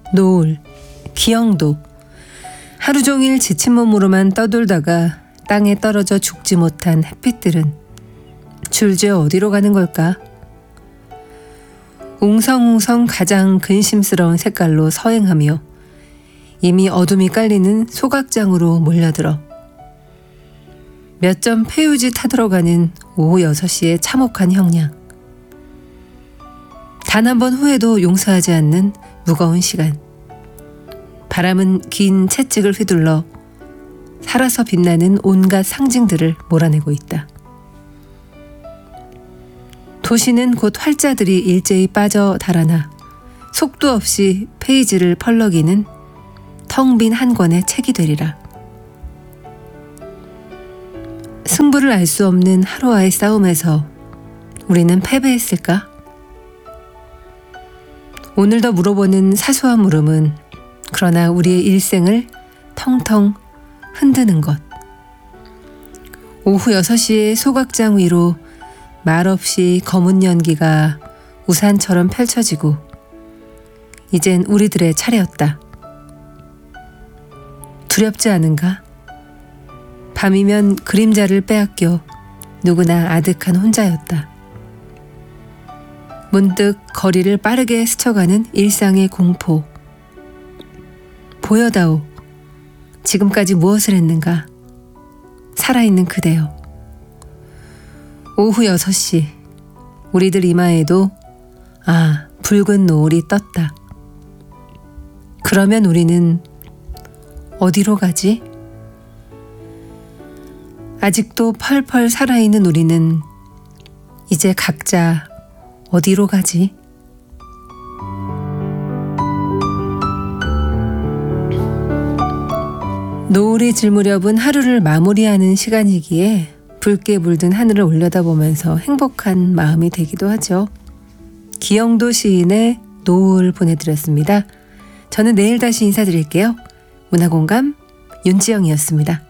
노을, 기영도. 하루 종일 지친 몸으로만 떠돌다가 땅에 떨어져 죽지 못한 햇빛들은 줄지어 어디로 가는 걸까? 웅성웅성 가장 근심스러운 색깔로 서행하며 이미 어둠이 깔리는 소각장으로 몰려들어 몇 점 폐유지 타들어가는 오후 6시의 참혹한 형량. 단 한 번 후회도 용서하지 않는 무거운 시간. 바람은 긴 채찍을 휘둘러 살아서 빛나는 온갖 상징들을 몰아내고 있다. 도시는 곧 활자들이 일제히 빠져 달아나 속도 없이 페이지를 펄럭이는 텅 빈 한 권의 책이 되리라. 승부를 알 수 없는 하루와의 싸움에서 우리는 패배했을까? 오늘 더 물어보는 사소한 물음은 그러나 우리의 일생을 텅텅 흔드는 것. 오후 6시의 소각장 위로 말없이 검은 연기가 우산처럼 펼쳐지고 이젠 우리들의 차례였다. 두렵지 않은가? 밤이면 그림자를 빼앗겨 누구나 아득한 혼자였다. 문득 거리를 빠르게 스쳐가는 일상의 공포. 보여다오. 지금까지 무엇을 했는가? 살아있는 그대여. 오후 6시 우리들 이마에도 붉은 노을이 떴다. 그러면 우리는 어디로 가지? 아직도 펄펄 살아있는 우리는 이제 각자 어디로 가지? 노을이 질 무렵은 하루를 마무리하는 시간이기에 붉게 물든 하늘을 올려다보면서 행복한 마음이 되기도 하죠. 기영도 시인의 노을 보내드렸습니다. 저는 내일 다시 인사드릴게요. 문화공감 윤지영이었습니다.